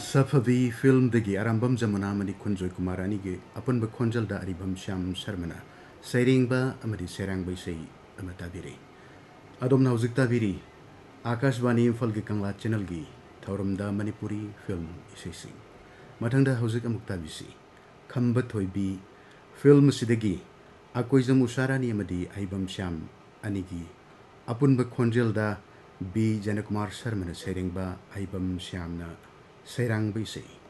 Safavi film दगी आरंभम Jamuna money खुंजोय कुमारानी के अपन बखोंजल दा अरिभम श्याम शर्मना सैरेंगबा अमरी सेरांग बैसै अमताबिरे अदोम हौजिक ताबिरी आकाशवाणी इम्फल के कंगला चैनल की थौरमदा मणिपुरी फिल्म इसेसिंग मथंगदा हौजिक अमुक ताबिसी खंब थोइबी फिल्म सिदगी अकोइजम उसारानी अमदी आइबम श्याम अनिगी अपुन बखोंजल दा बी जनकुमार शर्मना सैरेंगबा आइबम श्यामना सैरांग बैसै